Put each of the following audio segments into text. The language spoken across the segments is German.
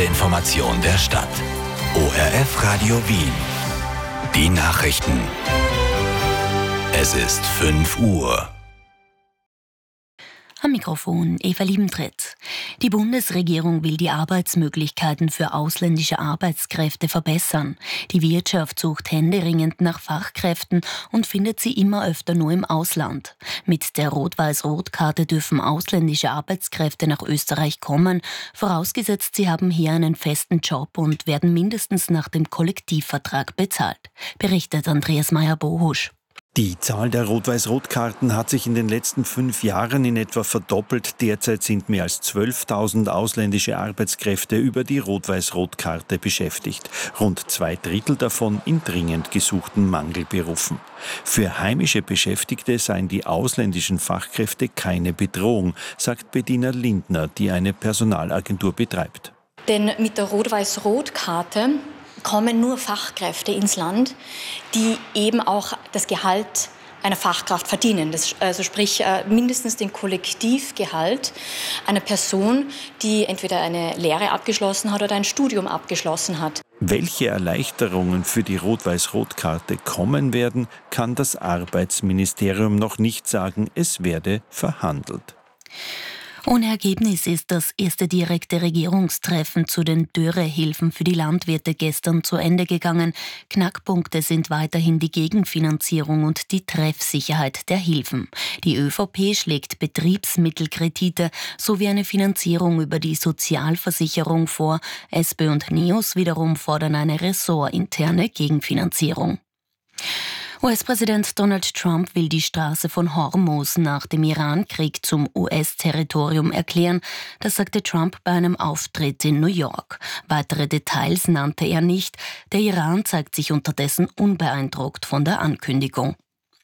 Information der Stadt. ORF Radio Wien. Die Nachrichten. Es ist 5 Uhr. Am Mikrofon Eva Liebentritt. Die Bundesregierung will die Arbeitsmöglichkeiten für ausländische Arbeitskräfte verbessern. Die Wirtschaft sucht händeringend nach Fachkräften und findet sie immer öfter nur im Ausland. Mit der Rot-Weiß-Rot-Karte dürfen ausländische Arbeitskräfte nach Österreich kommen, vorausgesetzt sie haben hier einen festen Job und werden mindestens nach dem Kollektivvertrag bezahlt, berichtet Andreas Meyer-Bohusch. Die Zahl der Rot-Weiß-Rot-Karten hat sich in den letzten 5 Jahren in etwa verdoppelt. Derzeit sind mehr als 12.000 ausländische Arbeitskräfte über die Rot-Weiß-Rot-Karte beschäftigt. Rund 2/3 davon in dringend gesuchten Mangelberufen. Für heimische Beschäftigte seien die ausländischen Fachkräfte keine Bedrohung, sagt Bettina Lindner, die eine Personalagentur betreibt. Denn mit der Rot-Weiß-Rot-Karte kommen nur Fachkräfte ins Land, die eben auch das Gehalt einer Fachkraft verdienen. Also sprich mindestens den Kollektivgehalt einer Person, die entweder eine Lehre abgeschlossen hat oder ein Studium abgeschlossen hat. Welche Erleichterungen für die Rot-Weiß-Rot-Karte kommen werden, kann das Arbeitsministerium noch nicht sagen. Es werde verhandelt. Ohne Ergebnis ist das erste direkte Regierungstreffen zu den Dürrehilfen für die Landwirte gestern zu Ende gegangen. Knackpunkte sind weiterhin die Gegenfinanzierung und die Treffsicherheit der Hilfen. Die ÖVP schlägt Betriebsmittelkredite sowie eine Finanzierung über die Sozialversicherung vor. SPÖ und NEOS wiederum fordern eine ressortinterne Gegenfinanzierung. US-Präsident Donald Trump will die Straße von Hormuz nach dem Irankrieg zum US-Territorium erklären. Das sagte Trump bei einem Auftritt in New York. Weitere Details nannte er nicht. Der Iran zeigt sich unterdessen unbeeindruckt von der Ankündigung.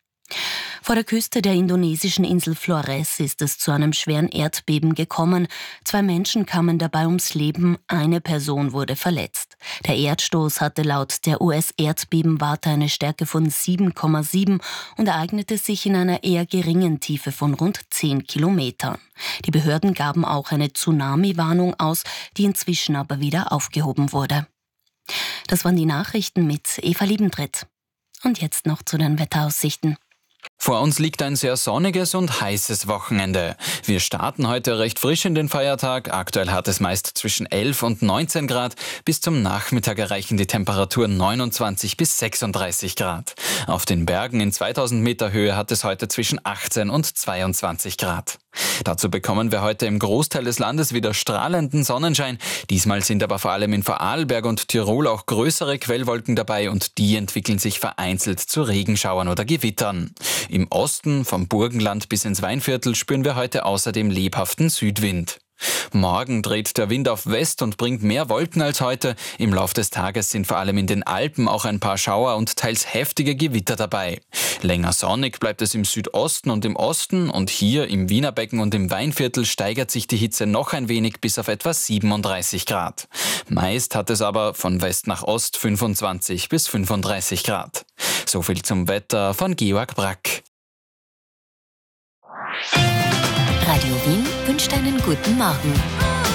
Vor der Küste der indonesischen Insel Flores ist es zu einem schweren Erdbeben gekommen. 2 Menschen kamen dabei ums Leben, eine Person wurde verletzt. Der Erdstoß hatte laut der US-Erdbebenwarte eine Stärke von 7,7 und ereignete sich in einer eher geringen Tiefe von rund 10 Kilometern. Die Behörden gaben auch eine Tsunami-Warnung aus, die inzwischen aber wieder aufgehoben wurde. Das waren die Nachrichten mit Eva Liebentritt. Und jetzt noch zu den Wetteraussichten. Vor uns liegt ein sehr sonniges und heißes Wochenende. Wir starten heute recht frisch in den Feiertag. Aktuell hat es meist zwischen 11 und 19 Grad. Bis zum Nachmittag erreichen die Temperaturen 29 bis 36 Grad. Auf den Bergen in 2000 Meter Höhe hat es heute zwischen 18 und 22 Grad. Dazu bekommen wir heute im Großteil des Landes wieder strahlenden Sonnenschein. Diesmal sind aber vor allem in Vorarlberg und Tirol auch größere Quellwolken dabei und die entwickeln sich vereinzelt zu Regenschauern oder Gewittern. Im Osten, vom Burgenland bis ins Weinviertel, spüren wir heute außerdem lebhaften Südwind. Morgen dreht der Wind auf West und bringt mehr Wolken als heute. Im Lauf des Tages sind vor allem in den Alpen auch ein paar Schauer und teils heftige Gewitter dabei. Länger sonnig bleibt es im Südosten und im Osten und hier im Wienerbecken und im Weinviertel steigert sich die Hitze noch ein wenig bis auf etwa 37 Grad. Meist hat es aber von West nach Ost 25 bis 35 Grad. So viel zum Wetter von Georg Brack. Radio Wien wünscht einen guten Morgen.